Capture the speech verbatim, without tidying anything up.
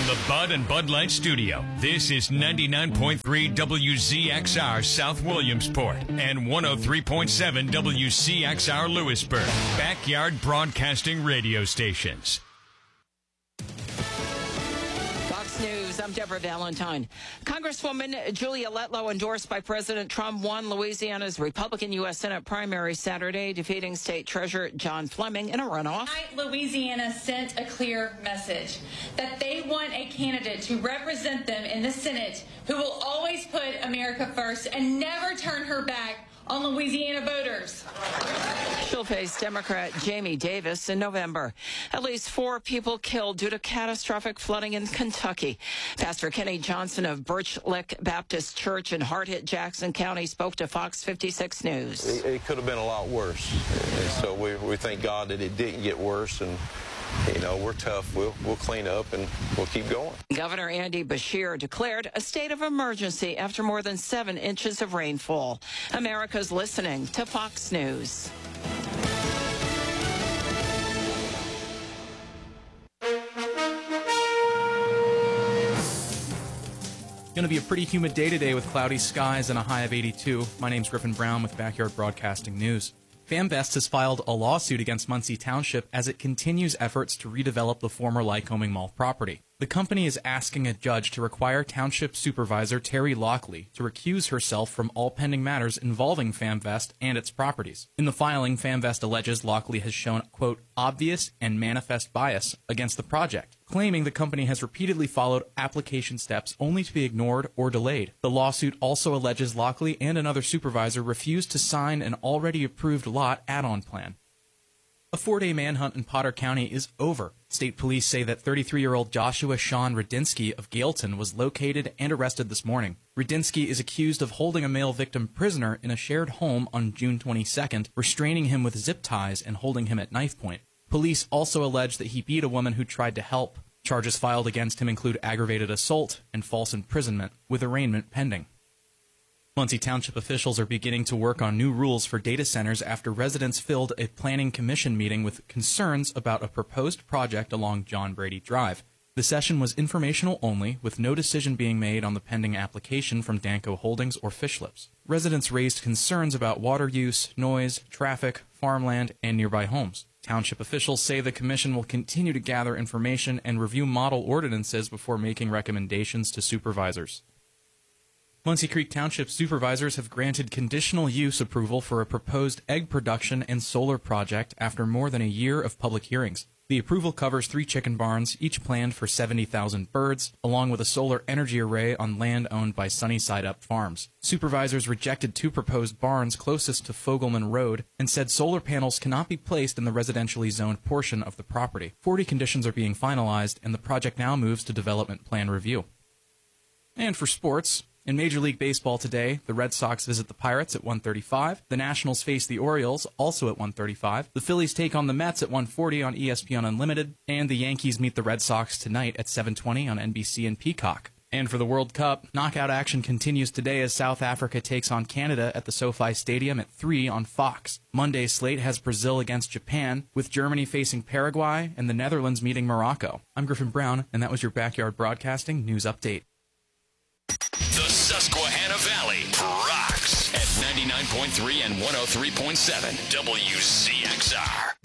the Bud and Bud Light Studio, this is ninety-nine point three W Z X R South Williamsport and one oh three point seven W C X R Lewisburg, backyard broadcasting radio stations. News. I'm Deborah Valentine. Congresswoman Julia Letlow, endorsed by President Trump, won Louisiana's Republican U S Senate primary Saturday, defeating State Treasurer John Fleming in a runoff. Tonight, Louisiana sent a clear message that they want a candidate to represent them in the Senate who will always put America first and never turn her back on Louisiana voters. She'll face Democrat Jamie Davis in November. At least four people killed due to catastrophic flooding in Kentucky. Pastor Kenny Johnson of Birch Lick Baptist Church in hard-hit Jackson County spoke to Fox fifty-six News. It, it could have been a lot worse. And so we, we thank God that it didn't get worse. And you know, we're tough. We'll, we'll clean up and we'll keep going. Governor Andy Beshear declared a state of emergency after more than seven inches of rainfall. America's listening to Fox News. Going to be a pretty humid day today with cloudy skies and a high of eighty-two. My name's Griffin Brown with Backyard Broadcasting News. FamVest has filed a lawsuit against Muncie Township as it continues efforts to redevelop the former Lycoming Mall property. The company is asking a judge to require Township Supervisor Terry Lockley to recuse herself from all pending matters involving FamVest and its properties. In the filing, FamVest alleges Lockley has shown, quote, obvious and manifest bias against the project, claiming the company has repeatedly followed application steps only to be ignored or delayed. The lawsuit also alleges Lockley and another supervisor refused to sign an already approved lot add-on plan. A four-day manhunt in Potter County is over. State police say that thirty-three-year-old Joshua Sean Radinsky of Gailton was located and arrested this morning. Radinsky is accused of holding a male victim prisoner in a shared home on June twenty-second, restraining him with zip ties and holding him at knife point. Police also allege that he beat a woman who tried to help. Charges filed against him include aggravated assault and false imprisonment, with arraignment pending. Muncie Township officials are beginning to work on new rules for data centers after residents filled a planning commission meeting with concerns about a proposed project along John Brady Drive. The session was informational only, with no decision being made on the pending application from Danco Holdings or Fish Lips. Residents raised concerns about water use, noise, traffic, farmland, and nearby homes. Township officials say the commission will continue to gather information and review model ordinances before making recommendations to supervisors. Muncie Creek Township supervisors have granted conditional use approval for a proposed egg production and solar project after more than a year of public hearings. The approval covers three chicken barns, each planned for seventy thousand birds, along with a solar energy array on land owned by Sunnyside Up Farms. Supervisors rejected two proposed barns closest to Fogelman Road and said solar panels cannot be placed in the residentially zoned portion of the property. forty conditions are being finalized, and the project now moves to development plan review. And for sports, in Major League Baseball today, the Red Sox visit the Pirates at one thirty-five. The Nationals face the Orioles, also at one thirty-five. The Phillies take on the Mets at one forty on E S P N Unlimited. And the Yankees meet the Red Sox tonight at seven twenty on N B C and Peacock. And for the World Cup, knockout action continues today as South Africa takes on Canada at the SoFi Stadium at three on Fox. Monday's slate has Brazil against Japan, with Germany facing Paraguay and the Netherlands meeting Morocco. I'm Griffin Brown, and that was your Backyard Broadcasting News Update. The Susquehanna Valley rocks at ninety-nine point three and one oh three point seven W Z X R.